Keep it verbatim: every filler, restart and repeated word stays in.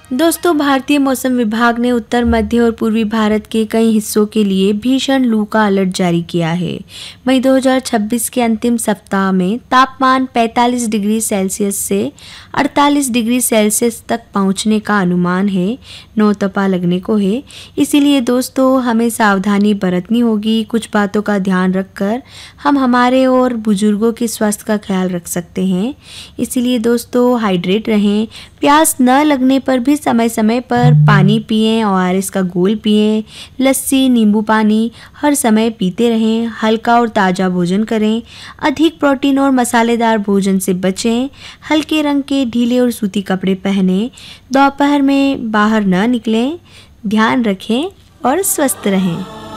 दोस्तों, भारतीय मौसम विभाग ने उत्तर मध्य और पूर्वी भारत के कई हिस्सों के लिए भीषण लू का अलर्ट जारी किया है। मई दो हज़ार छब्बीस के अंतिम सप्ताह में तापमान पैंतालीस डिग्री सेल्सियस से अड़तालीस डिग्री सेल्सियस तक पहुंचने का अनुमान है। नौतपा लगने को है। इसीलिए दोस्तों, हमें सावधानी बरतनी होगी। कुछ बातों का ध्यान रखकर हम हमारे और बुजुर्गों के स्वास्थ्य का ख्याल रख सकते हैं। इसीलिए दोस्तों, हाइड्रेट रहें। प्यास न लगने पर भी समय समय पर पानी पिएं, ओ आर एस का घोल पिएं, लस्सी, नींबू पानी हर समय पीते रहें। हल्का और ताज़ा भोजन करें। अधिक प्रोटीन और मसालेदार भोजन से बचें। हल्के रंग के ढीले और सूती कपड़े पहनें। दोपहर में बाहर न निकलें। ध्यान रखें और स्वस्थ रहें।